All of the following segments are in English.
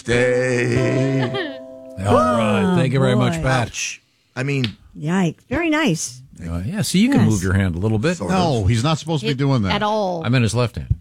stay. All right. Thank you very much, Pat. Ouch. I mean, Yikes. Very nice. Yeah, see, you can Yes. move your hand a little bit. No, he's not supposed to be doing that. At all. I'm in his left hand.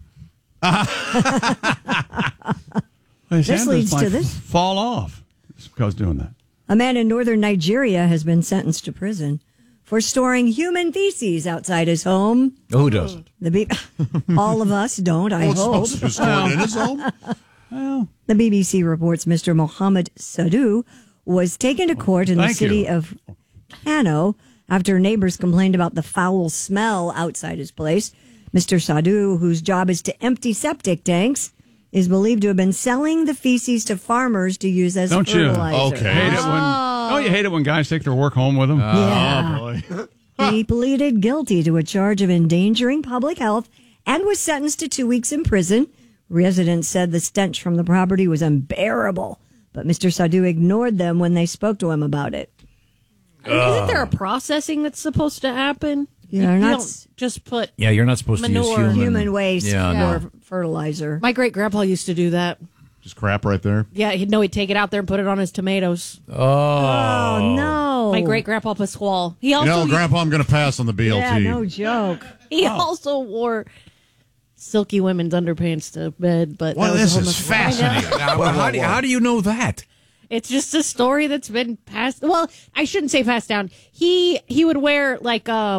This leads to this. Fall off. It's because doing that. A man in northern Nigeria has been sentenced to prison for storing human feces outside his home. Who doesn't? All of us don't, I hope. Supposed to be stored in his home? The BBC reports Mr. Mohammed Sadu was taken to court in the city of Kano after neighbors complained about the foul smell outside his place. Mr. Sadu, whose job is to empty septic tanks, is believed to have been selling the feces to farmers to use as Don't fertilizer. you? Okay. Don't you hate it when guys take their work home with them? Yeah. Oh, boy. He pleaded guilty to a charge of endangering public health and was sentenced to 2 weeks in prison. Residents said the stench from the property was unbearable, but Mr. Sadu ignored them when they spoke to him about it. Isn't there a processing that's supposed to happen? You're you not don't just put. Yeah, you're not supposed Manure. to use human waste Yeah, for fertilizer. My great grandpa used to do that. Just crap right there. Yeah, he'd take it out there and put it on his tomatoes. Oh, no. My great grandpa Pasquale. He also Grandpa, I'm going to pass on the BLT. Yeah, no joke. He also wore silky women's underpants to bed. But Well, that was this a whole is nother- fascinating. How do you know that? It's just a story that's been passed. Well, I shouldn't say passed down. He would wear like a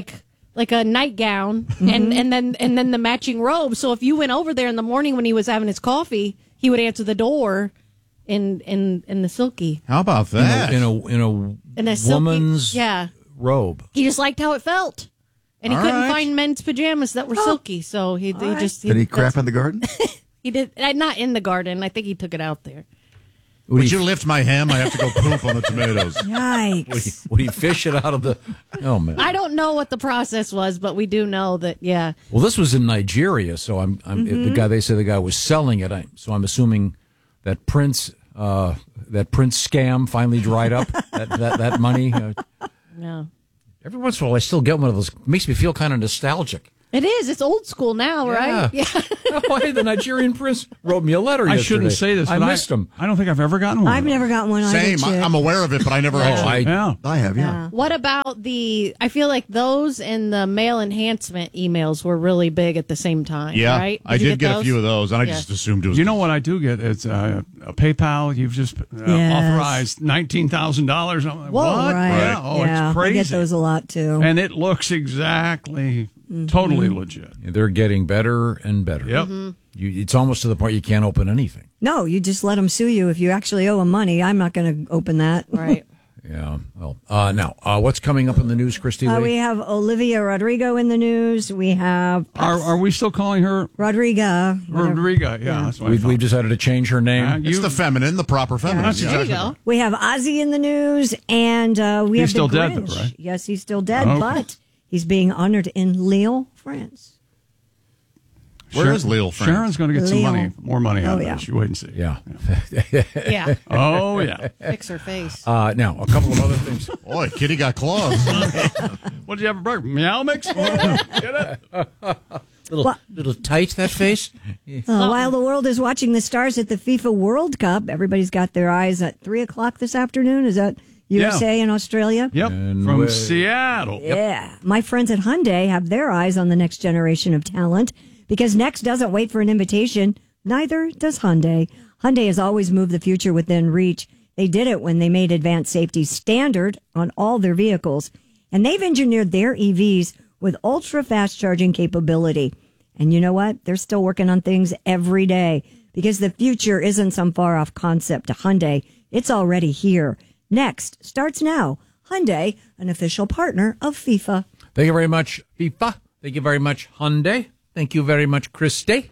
nightgown and then the matching robe. So if you went over there in the morning when he was having his coffee, he would answer the door in the silky. How about that? In a woman's silky, robe. He just liked how it felt. And he All couldn't right. find men's pajamas that were silky, so he just did he crap in the garden? he did not in the garden. I think he took it out there. Would you lift my ham? I have to go poop on the tomatoes. Yikes. Would he fish it out of the? Oh man! I don't know what the process was, but we do know that. Yeah. Well, this was in Nigeria, so I'm the guy. They say the guy was selling it. So I'm assuming that Prince scam finally dried up. that money. No. Every once in a while, I still get one of those. It makes me feel kind of nostalgic. It is. It's old school now, right? Yeah. Why the Nigerian prince wrote me a letter I yesterday. shouldn't say this, I but missed him. I don't think I've ever gotten one. I've never gotten one either. Same. Chick. I'm aware of it, but I never actually. I have, yeah. What about I feel like those and the mail enhancement emails were really big at the same time, Yeah, right? I did get a few of those, and I Yeah. just assumed it was. You know what I do get? It's a PayPal. You've just authorized $19,000. I'm like, Whoa, what? right. Yeah. Oh, yeah, it's crazy. I get those a lot, too. And it looks exactly totally legit. They're getting better and better. Yep. It's almost to the point you can't open anything. No, you just let them sue you if you actually owe them money. I'm not going to open that. Right. Yeah. Well, now, what's coming up in the news, Christy Lee? We have Olivia Rodrigo in the news. We have Are we still calling her Rodrigo. Rodrigo? Yeah, that's what We've decided to change her name. It's the feminine, the proper feminine. That's There you go. We have Ozzy in the news, and we have He's still the dead, Grinch. though, right? Yes, he's still dead, Okay. but he's being honored in Lille, France. Where is Lille, France? Sharon's going to get some Lille. more money out of yeah. this. You wait and see. Yeah. Yeah. Oh, yeah. Fix her face. Now, a couple of other things. Boy, Kitty got claws. What did you have for breakfast? Meow mix? Get it? Little tight, that face. While the world is watching the stars at the FIFA World Cup, everybody's got their eyes at 3 o'clock this afternoon. Is that USA and Australia? Yep. And From Seattle. Yeah. My friends at Hyundai have their eyes on the next generation of talent because Next doesn't wait for an invitation. Neither does Hyundai. Hyundai has always moved the future within reach. They did it when they made advanced safety standard on all their vehicles. And they've engineered their EVs with ultra fast charging capability. And you know what? They're still working on things every day because the future isn't some far off concept to Hyundai. It's already here. Next starts now. Hyundai, an official partner of FIFA. Thank you very much, FIFA. Thank you very much, Hyundai. Thank you very much, Christy.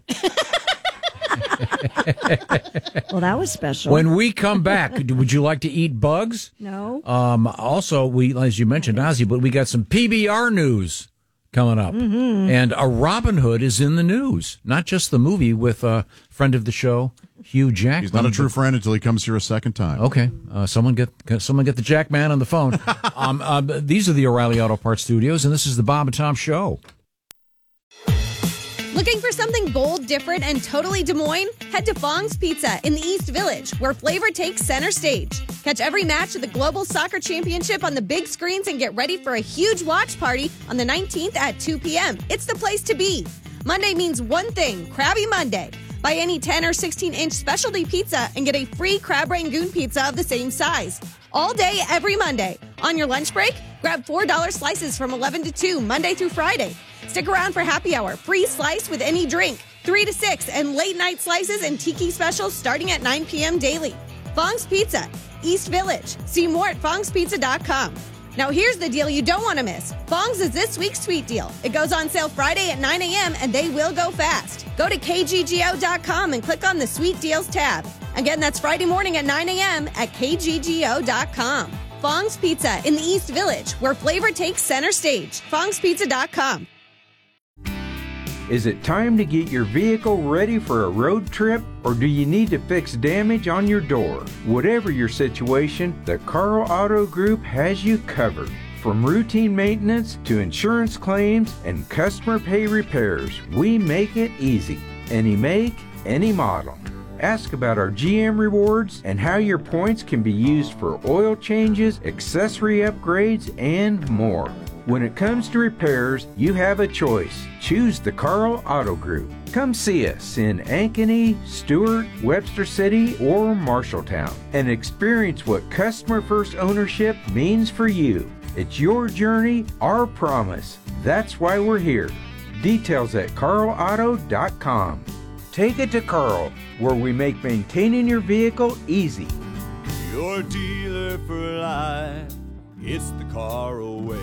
Well, that was special. When we come back, would you like to eat bugs? No. Also, we, as you mentioned, Ozzy, but we got some PBR news coming up. And a Robin Hood is in the news. Not just the movie with a friend of the show, Hugh Jackman. He's not a true friend until he comes here a second time. Okay. Someone get the Jackman on the phone. These are the O'Reilly Auto Parts Studios, and this is the Bob and Tom Show. Looking for something bold, different, and totally Des Moines? Head to Fong's Pizza in the East Village, where flavor takes center stage. Catch every match of the Global Soccer Championship on the big screens and get ready for a huge watch party on the 19th at 2 p.m. It's the place to be. Monday means one thing, Krabby Monday. Buy any 10 or 16-inch specialty pizza and get a free Crab Rangoon pizza of the same size. All day, every Monday. On your lunch break, grab $4 slices from 11 to 2, Monday through Friday. Stick around for happy hour, free slice with any drink, 3 to 6, and late night slices and tiki specials starting at 9 p.m. daily. Fong's Pizza, East Village. See more at fongspizza.com. Now here's the deal you don't want to miss. Fong's is this week's sweet deal. It goes on sale Friday at 9 a.m. and they will go fast. Go to kggo.com and click on the sweet deals tab. Again, that's Friday morning at 9 a.m. at kggo.com. Fong's Pizza in the East Village, where flavor takes center stage. fongspizza.com. Is it time to get your vehicle ready for a road trip, or do you need to fix damage on your door? Whatever your situation, the Carl Auto Group has you covered. From routine maintenance to insurance claims and customer pay repairs, we make it easy. Any make, any model. Ask about our GM rewards and how your points can be used for oil changes, accessory upgrades, and more. When it comes to repairs, you have a choice. Choose the Carl Auto Group. Come see us in Ankeny, Stewart, Webster City, or Marshalltown and experience what customer first ownership means for you. It's your journey, our promise. That's why we're here. Details at carlauto.com. Take it to Carl, where we make maintaining your vehicle easy. Your dealer for life, it's the Carl way.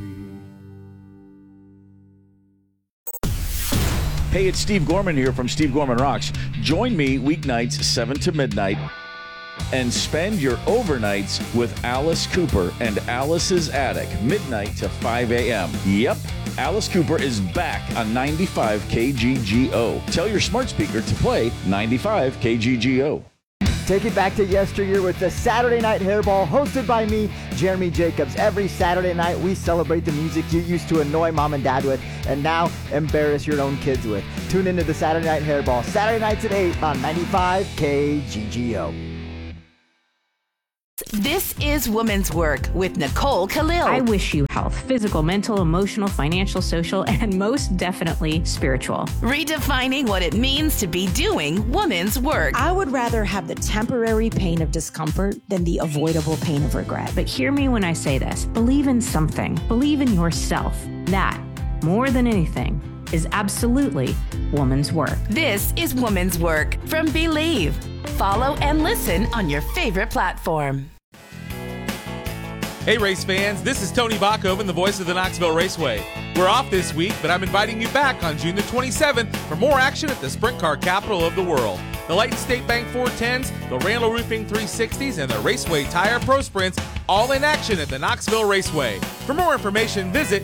Hey, it's Steve Gorman here from Steve Gorman Rocks. Join me weeknights 7 to midnight and spend your overnights with Alice Cooper and Alice's Attic, midnight to 5 a.m. Yep, Alice Cooper is back on 95 KGGO. Tell your smart speaker to play 95 KGGO. Take it back to yesteryear with the Saturday Night Hairball, hosted by me, Jeremy Jacobs. Every Saturday night, we celebrate the music you used to annoy mom and dad with, and now embarrass your own kids with. Tune into the Saturday Night Hairball, Saturday nights at 8 on 95 KGGO. This is Women's Work with Nicole Khalil. I wish you health, physical, mental, emotional, financial, social, and most definitely spiritual. Redefining what it means to be doing women's work. I would rather have the temporary pain of discomfort than the avoidable pain of regret. But hear me when I say this. Believe in something. Believe in yourself. That, more than anything, is absolutely woman's work. This is Woman's Work from Believe. Follow and listen on your favorite platform. Hey race fans, this is Tony Bachhoven, the voice of the Knoxville Raceway. We're off this week, but I'm inviting you back on June the 27th for more action at the sprint car capital of the world. The Lighton State Bank 410s, the Randall Roofing 360s, and the Raceway Tire Pro Sprints, all in action at the Knoxville Raceway. For more information, visit